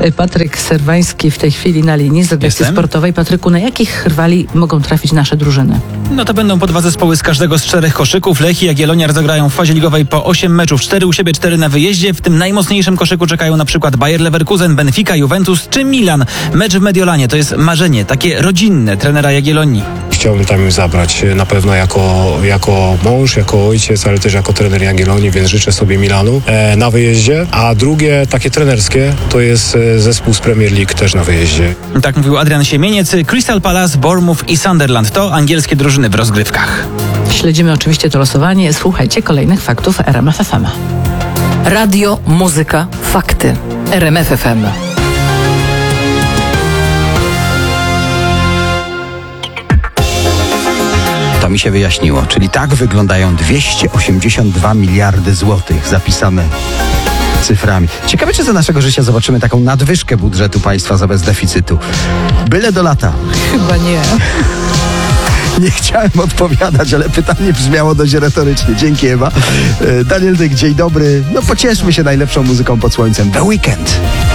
Patryk Serwański w tej chwili na linii z redakcji sportowej. Patryku, na jakich rywali mogą trafić nasze drużyny? No to będą po 2 zespoły z każdego z 4 koszyków. Lech i Jagiellonia rozegrają w fazie ligowej po 8 meczów, 4 u siebie, 4 na wyjeździe. W tym najmocniejszym koszyku czekają na przykład Bayer Leverkusen, Benfica, Juventus czy Milan. Mecz w Mediolanie to jest marzenie, takie rodzinne trenera Jagiellonii. Chciałbym tam im zabrać na pewno jako mąż, jako ojciec, ale też jako trener Jagiellonii, więc życzę sobie Milanu na wyjeździe. A drugie, takie trenerskie, to jest zespół z Premier League też na wyjeździe. Tak mówił Adrian Siemieniec. Crystal Palace, Bournemouth i Sunderland to angielskie drużyny w rozgrywkach. Śledzimy oczywiście to losowanie. Słuchajcie kolejnych faktów RMF FM. Radio, muzyka, fakty. RMF FM. To mi się wyjaśniło, czyli tak wyglądają 282 miliardy złotych zapisane cyframi. Ciekawe, czy za naszego życia zobaczymy taką nadwyżkę budżetu państwa za bez deficytu. Byle do lata. Chyba nie. Nie chciałem odpowiadać, ale pytanie brzmiało dość retorycznie. Dzięki, Ewa. Daniel Dyk, dzień dobry. No pocieszmy się najlepszą muzyką pod słońcem. The Weekend.